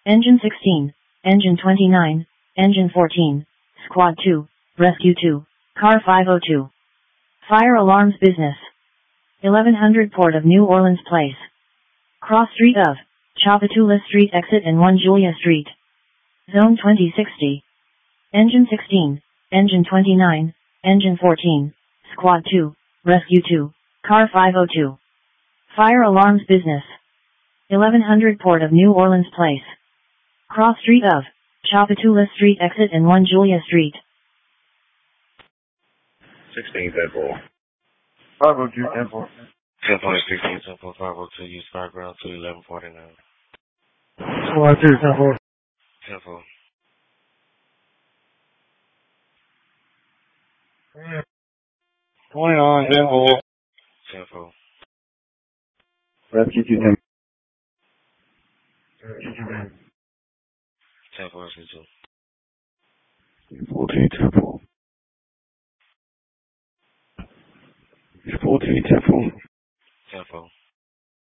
Engine 16, Engine 29, Engine 14, Squad 2, Rescue 2, Car 502. Fire alarms business. 1100 Port of New Orleans Place. Cross Street of Chapatula Street exit and 1 Julia Street. Zone 2060. Engine 16, Engine 29, Engine 14, Squad 2, Rescue 2, Car 502. Fire alarms business. 1100 Port of New Orleans Place. Cross Street of Chapatula Street exit and 1 Julia Street. 16 10-4. 502 10-4. 10-4, 16, 10-4, 502, use fire ground to 1149. Squad 2 10-4. 10-4. 29 10-4. 10-4. Rescue 2 10. 10-4, Rescue 2. 14 10-4. 14 10-4. 10-4.